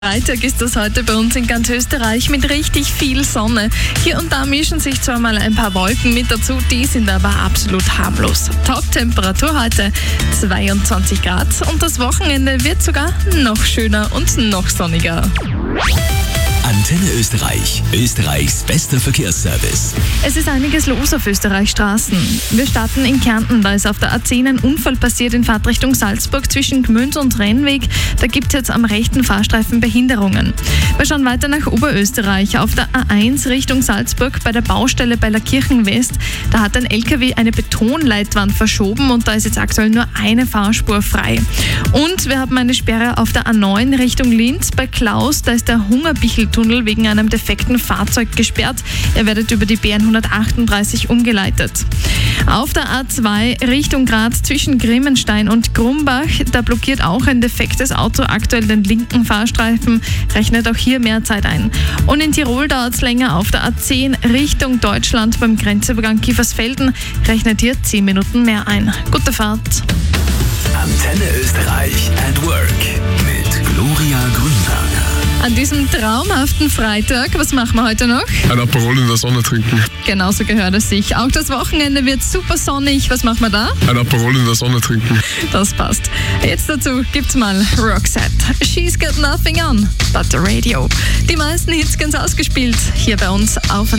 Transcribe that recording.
Freitag ist das heute bei uns in ganz Österreich mit richtig viel Sonne. Hier und da mischen sich zwar mal ein paar Wolken mit dazu, die sind aber absolut harmlos. Top-Temperatur heute 22 Grad und das Wochenende wird sogar noch schöner und noch sonniger. Antenne Österreich, Österreichs bester Verkehrsservice. Es ist einiges los auf Österreichs Straßen. Wir starten in Kärnten, da ist auf der A10 ein Unfall passiert in Fahrtrichtung Salzburg zwischen Gmünd und Rennweg. Da gibt es jetzt am rechten Fahrstreifen Behinderungen. Wir schauen weiter nach Oberösterreich. Auf der A1 Richtung Salzburg bei der Baustelle bei Lackirchen West, da hat ein LKW eine Betonleitwand verschoben und da ist jetzt aktuell nur eine Fahrspur frei. Und wir haben eine Sperre auf der A9 Richtung Linz bei Klaus, da ist der Hungerbicheltunnel wegen einem defekten Fahrzeug gesperrt. Ihr werdet über die BN 138 umgeleitet. Auf der A2 Richtung Graz zwischen Grimmenstein und Grumbach, da blockiert auch ein defektes Auto aktuell den linken Fahrstreifen, rechnet auch hier mehr Zeit ein. Und in Tirol dauert es länger auf der A10 Richtung Deutschland beim Grenzübergang Kiefersfelden, rechnet hier 10 Minuten mehr ein. Gute Fahrt! Antenne Österreich at Work mit Gloria Grünberger. An diesem traumhaften Freitag, was machen wir heute noch? Ein Aperol in der Sonne trinken. Genauso gehört es sich. Auch das Wochenende wird super sonnig. Was machen wir da? Ein Aperol in der Sonne trinken. Das passt. Jetzt dazu gibt's mal Roxette. She's got nothing on but the radio. Die meisten Hits ganz ausgespielt hier bei uns auf